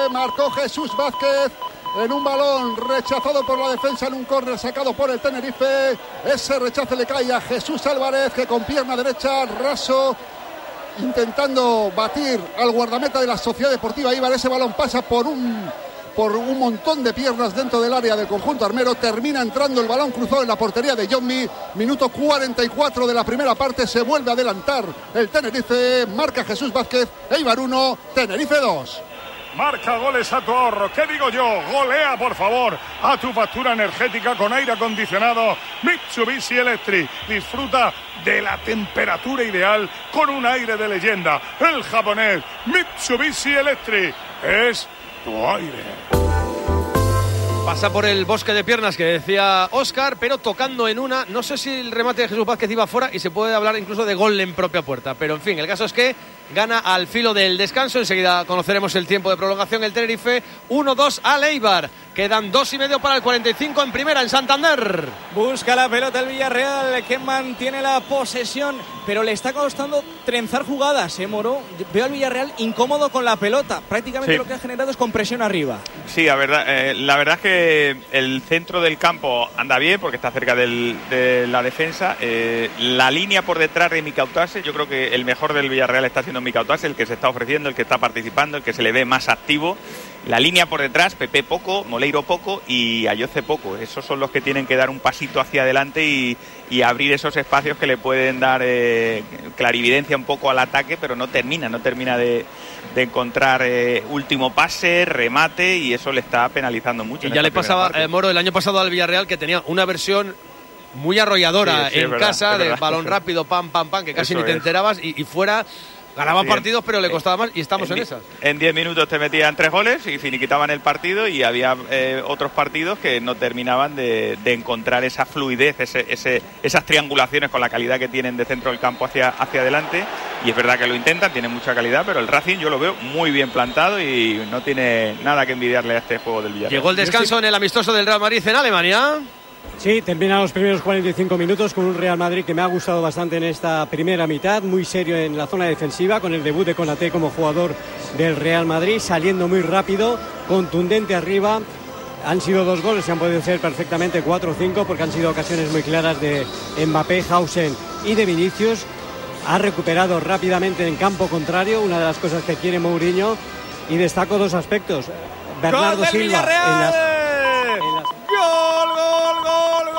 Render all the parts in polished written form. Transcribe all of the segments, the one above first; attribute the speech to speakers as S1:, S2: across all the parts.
S1: marcó Jesús Vázquez en un balón rechazado por la defensa en un córner sacado por el Tenerife. Ese rechazo le cae a Jesús Álvarez, que con pierna derecha, raso, intentando batir al guardameta de la Sociedad Deportiva Eibar. Ese balón pasa por un montón de piernas dentro del área del conjunto armero. Termina entrando el balón cruzado en la portería de Jonmi. Minuto 44 de la primera parte. Se vuelve a adelantar el Tenerife. Marca Jesús Vázquez. Eibar 1, Tenerife 2.
S2: Marca goles a tu ahorro. ¿Qué digo yo? Golea, por favor, a tu factura energética con aire acondicionado Mitsubishi Electric. Disfruta de la temperatura ideal con un aire de leyenda. El japonés Mitsubishi Electric es tu aire.
S3: Pasa por el bosque de piernas que decía Óscar, pero tocando en una. No sé si el remate de Jesús Vázquez iba fuera y se puede hablar incluso de gol en propia puerta. Pero en fin, el caso es que gana al filo del descanso. Enseguida conoceremos el tiempo de prolongación. El Tenerife 1-2 al Eibar. Quedan 2,5 para el 45 en primera en Santander.
S4: Busca la pelota el Villarreal, que mantiene la posesión, pero le está costando trenzar jugadas, Moro. Veo al Villarreal incómodo con la pelota. Prácticamente sí. Lo que ha generado es compresión arriba.
S5: Sí, la verdad es que el centro del campo anda bien porque está cerca de la defensa. La línea por detrás de Mika Outase, yo creo que el mejor del Villarreal está siendo Mika Outase, el que se está ofreciendo, el que está participando, el que se le ve más activo. La línea por detrás, Pepe poco, Moleiro poco y Ayoce poco. Esos son los que tienen que dar un pasito hacia adelante y abrir esos espacios que le pueden dar clarividencia un poco al ataque, pero no termina de encontrar último pase, remate, y eso le está penalizando mucho.
S3: Y ya le pasaba, Moro, el año pasado al Villarreal, que tenía una versión muy arrolladora en casa, de balón rápido, pam, pam, pam, que casi ni te enterabas, y fuera ganaba partidos, pero le costaba más, y estamos en esas.
S5: En 10 minutos te metían 3 goles y finiquitaban el partido, y había otros partidos que no terminaban de encontrar esa fluidez, esas triangulaciones con la calidad que tienen de centro del campo hacia adelante. Y es verdad que lo intentan, tienen mucha calidad, pero el Racing yo lo veo muy bien plantado y no tiene nada que envidiarle a este juego del Villarreal.
S3: Llegó el descanso en el amistoso del Real Madrid en Alemania.
S6: Sí, terminan los primeros 45 minutos con un Real Madrid que me ha gustado bastante en esta primera mitad, muy serio en la zona defensiva, con el debut de Konaté como jugador del Real Madrid, saliendo muy rápido, contundente arriba. Han sido 2 goles, se han podido ser perfectamente 4 o 5, porque han sido ocasiones muy claras de Mbappé, Hausen y de Vinicius. Ha recuperado rápidamente en campo contrario, una de las cosas que quiere Mourinho, y destaco 2 aspectos. Bernardo Silva en las...
S4: ¡Gol, gol, gol,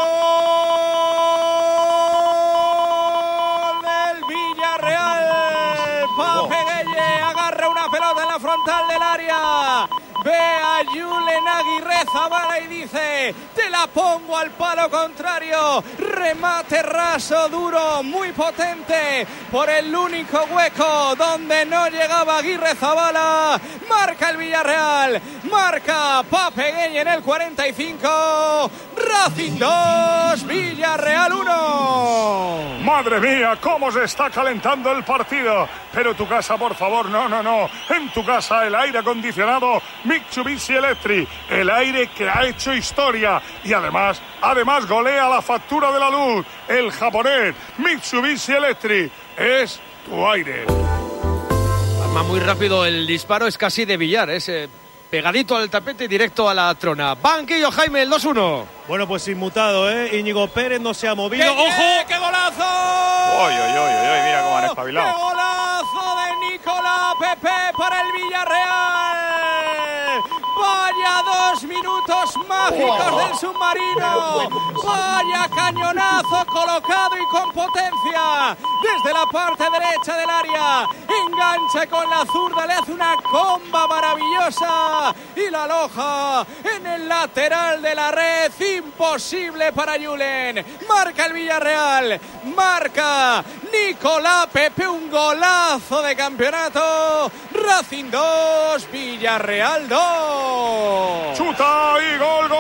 S4: gol del Villarreal! Pape Gueye agarra una pelota en la frontal del área. Ve a Julen Aguirrezabala y dice: te la pongo al palo contrario. Remate raso, duro, muy potente por el único hueco donde no llegaba Aguirrezabala. Marca el Villarreal, marca Pape Gueye en el 45. Racing 2, Villarreal 1.
S2: Madre mía, cómo se está calentando el partido. Pero tu casa, por favor, no. En tu casa el aire acondicionado Mitsubishi Electric, el aire que ha hecho historia y además golea la factura de la luz. El japonés Mitsubishi Electric es tu aire.
S3: Arma muy rápido el disparo, es casi de billar, pegadito al tapete y directo a la trona. Banquillo, Jaime, el 2-1.
S7: Bueno, pues inmutado, Íñigo Pérez no se ha movido.
S4: ¡Ojo! ¡Qué golazo!
S5: ¡Oy! Mira cómo han espabilado.
S4: ¡Qué golazo de Nicolás Pepe para el Villarreal! ¡Vaya 2 minutos mágicos del submarino! ¡Vaya cañonazo colocado y con potencia! Desde la parte derecha del área, engancha con la zurda, le hace una comba maravillosa y la aloja en el lateral de la red. Imposible para Julen. Marca el Villarreal, marca Nicolás Pepe, un golazo de campeonato. Racing 2, Villarreal 2.
S2: Chuta y gol.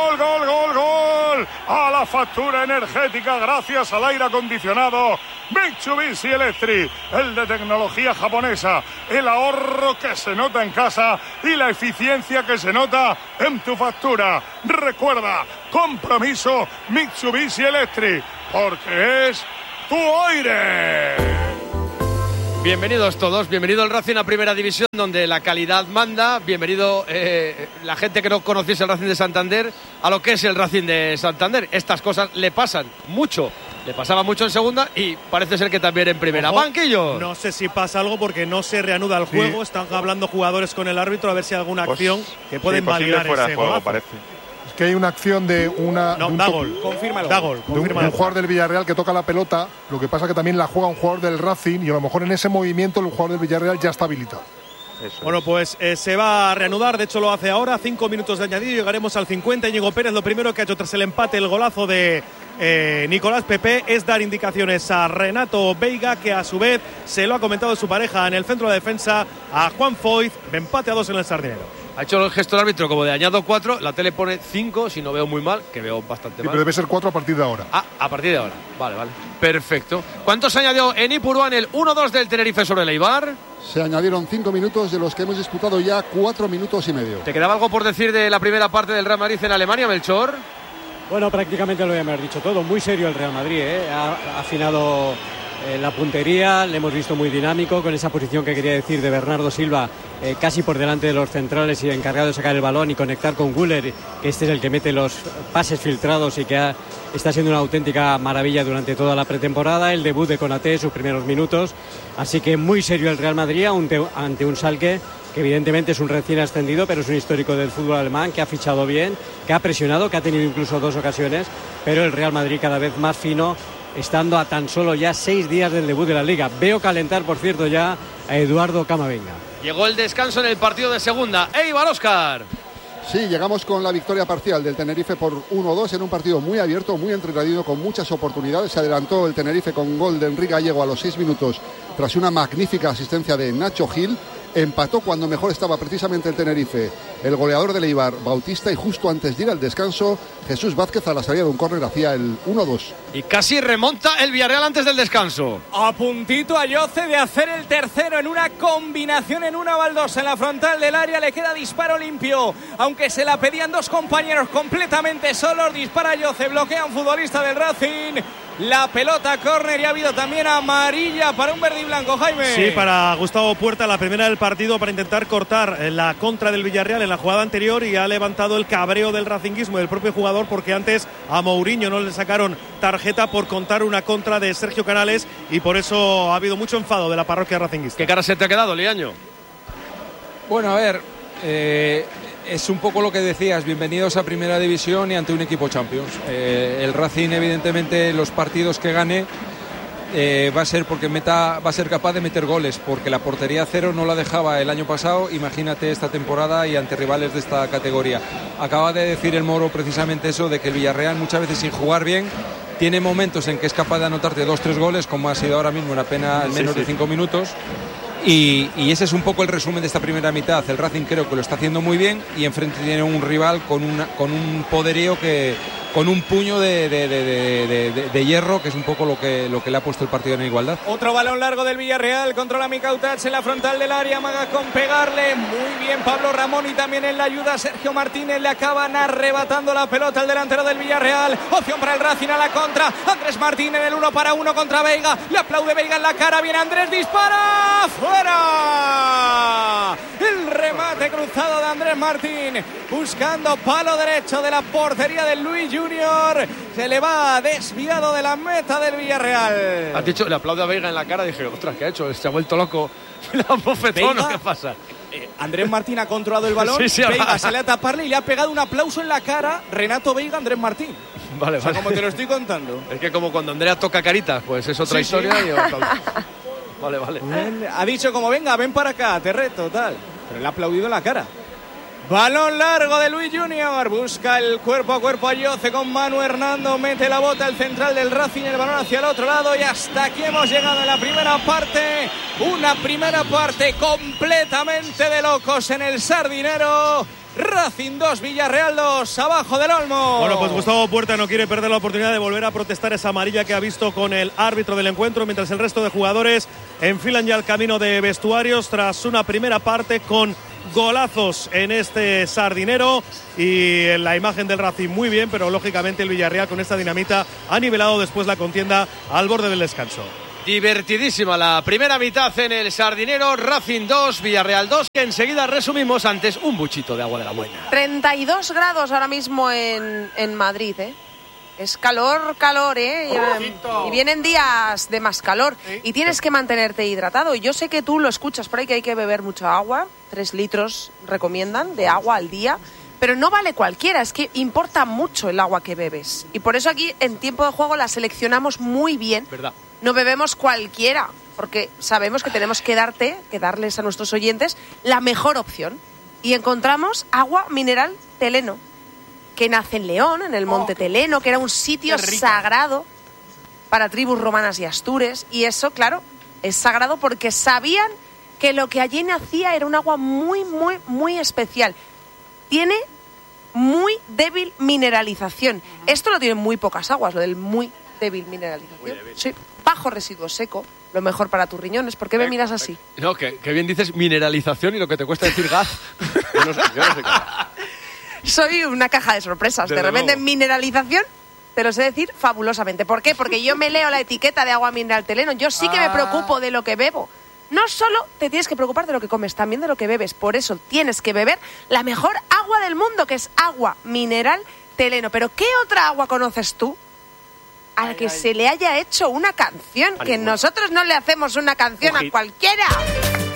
S2: A la factura energética gracias al aire acondicionado Mitsubishi Electric, el de tecnología japonesa, el ahorro que se nota en casa y la eficiencia que se nota en tu factura. Recuerda, compromiso Mitsubishi Electric, porque es tu aire.
S3: Bienvenidos todos, bienvenido el Racing a Primera División, donde la calidad manda. Bienvenido la gente que no conociese el Racing de Santander a lo que es el Racing de Santander. Estas cosas le pasan mucho. Le pasaba mucho en segunda y parece ser que también en primera.
S7: Ojo,
S3: Banquillo.
S7: No sé si pasa algo porque no se reanuda el juego. Están hablando jugadores con el árbitro a ver si hay alguna acción que pueden validar ese
S5: juego, parece.
S1: Es que hay una acción de una...
S7: No, da gol.
S4: Confírmalo.
S7: Da gol.
S1: De un jugador del Villarreal que toca la pelota. Lo que pasa que también la juega un jugador del Racing y a lo mejor en ese movimiento el jugador del Villarreal ya está habilitado.
S7: Bueno, pues se va a reanudar, de hecho lo hace ahora, 5 minutos de añadido, llegaremos al 50. Íñigo Pérez lo primero que ha hecho tras el empate, el golazo de Nicolás Pepe, es dar indicaciones a Renato Veiga, que a su vez se lo ha comentado su pareja en el centro de defensa, a Juan Foyth, empate a 2 en el Sardinero.
S3: Ha hecho el gesto del árbitro como de añado 4, la tele pone 5, si no veo muy mal, que veo bastante mal.
S1: Pero debe ser 4 a partir de ahora.
S3: Ah, a partir de ahora. Vale. Perfecto. ¿Cuántos añadió en Ipurúa en el 1-2 del Tenerife sobre el Eibar?
S1: Se añadieron 5 minutos, de los que hemos disputado ya 4 minutos y medio.
S3: ¿Te quedaba algo por decir de la primera parte del Real Madrid en Alemania, Melchor?
S6: Bueno, prácticamente lo hemos dicho todo. Muy serio el Real Madrid, ha afinado la puntería, le hemos visto muy dinámico con esa posición que quería decir de Bernardo Silva, casi por delante de los centrales y encargado de sacar el balón y conectar con Güler, que este es el que mete los pases filtrados y que está siendo una auténtica maravilla durante toda la pretemporada. El debut de Konaté, sus primeros minutos, así que muy serio el Real Madrid ante un Schalke que evidentemente es un recién ascendido, pero es un histórico del fútbol alemán, que ha fichado bien, que ha presionado, que ha tenido incluso 2 ocasiones, pero el Real Madrid cada vez más fino, estando a tan solo ya 6 días del debut de la Liga. Veo calentar, por cierto, ya a Eduardo Camavinga.
S3: Llegó el descanso en el partido de segunda. Eibar, Óscar.
S1: Sí, llegamos con la victoria parcial del Tenerife por 1-2 en un partido muy abierto, muy entretenido, con muchas oportunidades. Se adelantó el Tenerife con gol de Enrique Gallego a los 6 minutos tras una magnífica asistencia de Nacho Gil. Empató cuando mejor estaba precisamente el Tenerife, el goleador del Eibar, Bautista, y justo antes de ir al descanso, Jesús Vázquez a la salida de un córner hacía el 1-2.
S3: Y casi remonta el Villarreal antes del descanso.
S4: A puntito a Yoce de hacer el tercero en una combinación, en una baldosa en la frontal del área. Le queda disparo limpio, aunque se la pedían 2 compañeros completamente solos. Dispara Yoce, bloquea a un futbolista del Racing. La pelota córner y ha habido también amarilla para un verde y blanco, Jaime.
S7: Sí, para Gustavo Puerta, la primera del partido para intentar cortar la contra del Villarreal en la jugada anterior, y ha levantado el cabreo del racinguismo del propio jugador, porque antes a Mourinho no le sacaron tarjeta por contar una contra de Sergio Canales, y por eso ha habido mucho enfado de la parroquia racinguista.
S3: ¿Qué cara se te ha quedado, Liaño?
S8: Bueno, a ver, es un poco lo que decías, bienvenidos a Primera División y ante un equipo Champions. El Racing, evidentemente, los partidos que gane va a ser porque va a ser capaz de meter goles, porque la portería cero no la dejaba el año pasado. Imagínate esta temporada y ante rivales de esta categoría. Acaba de decir el Moro precisamente eso, de que el Villarreal muchas veces sin jugar bien tiene momentos en que es capaz de anotarte 2-3 goles, como ha sido ahora mismo en apenas menos de 5 minutos. Y ese es un poco el resumen de esta primera mitad. El Racing creo que lo está haciendo muy bien, y enfrente tiene un rival con un poderío, con un puño de hierro, que es un poco lo que le ha puesto el partido en igualdad.
S4: Otro balón largo del Villarreal, controla Mikautats en la frontal del área, amaga con pegarle, muy bien Pablo Ramón, y también en la ayuda Sergio Martínez. Le acaban arrebatando la pelota al delantero del Villarreal. Opción para el Racing a la contra, Andrés Martín en el 1-1 contra Veiga, le aplaude Veiga en la cara, viene Andrés, dispara, ¡fuera! El remate cruzado de Andrés Martín, buscando palo derecho de la portería del Luis Junior, se le va desviado de la meta del Villarreal.
S3: Has dicho, le aplaude a Veiga en la cara, dije, ostras, ¿qué ha hecho? Se ha vuelto loco. ¿Le ha bofetón o qué pasa?
S4: Andrés Martín ha controlado el balón,
S3: sí,
S4: Veiga sale a taparle y le ha pegado un aplauso en la cara Renato Veiga a Andrés Martín.
S3: Vale,
S4: o sea, como te lo estoy contando.
S3: Es que como cuando Andrea toca caritas, pues es otra historia. Sí. Vale.
S4: Ha dicho como, venga, ven para acá, te reto, tal. Pero le ha aplaudido en la cara. Balón largo de Luis Junior, busca el cuerpo a cuerpo a Yoce con Manu Hernando, mete la bota el central del Racing, el balón hacia el otro lado, y hasta aquí hemos llegado en la primera parte. Una primera parte completamente de locos en el Sardinero. Racing 2, Villarreal 2, abajo del Olmo.
S7: Bueno, pues Gustavo Puerta no quiere perder la oportunidad de volver a protestar esa amarilla que ha visto con el árbitro del encuentro, mientras el resto de jugadores enfilan ya el camino de vestuarios tras una primera parte con golazos en este Sardinero, y en la imagen del Racing muy bien, pero lógicamente el Villarreal con esta dinamita ha nivelado después la contienda al borde del descanso.
S3: Divertidísima la primera mitad en el Sardinero. Racing 2, Villarreal 2, que enseguida resumimos antes un buchito de agua de la buena.
S9: 32 grados ahora mismo en Madrid, ¿eh? Es calor, ¿eh? Y vienen días de más calor. Y tienes que mantenerte hidratado. Y yo sé que tú lo escuchas por ahí, que hay que beber mucha agua. 3 litros recomiendan de agua al día. Pero no vale cualquiera, es que importa mucho el agua que bebes. Y por eso aquí, en tiempo de juego, la seleccionamos muy bien.
S3: ¿Verdad?
S9: No bebemos cualquiera, porque sabemos que tenemos que darles a nuestros oyentes la mejor opción. Y encontramos agua mineral Teleno, que nace en León, en el Monte Teleno, que era un sitio sagrado para tribus romanas y astures. Y eso, claro, es sagrado porque sabían que lo que allí nacía era un agua muy, muy, muy especial. Tiene muy débil mineralización. Esto lo tienen muy pocas aguas, lo del muy débil mineralización. Sí, bajo residuo seco, lo mejor para tus riñones. ¿Por qué me miras así?
S3: No, que bien dices mineralización y lo que te cuesta decir gas. Yo no sé qué.
S9: Soy una caja de sorpresas. De repente, mineralización, te lo sé decir fabulosamente. ¿Por qué? Porque yo me leo la etiqueta de agua mineral Teleno. Yo sí que me preocupo de lo que bebo. No solo te tienes que preocupar de lo que comes, también de lo que bebes. Por eso tienes que beber la mejor agua del mundo, que es agua mineral Teleno. Pero ¿qué otra agua conoces tú a la que se le haya hecho una canción? Que nosotros no le hacemos una canción a cualquiera.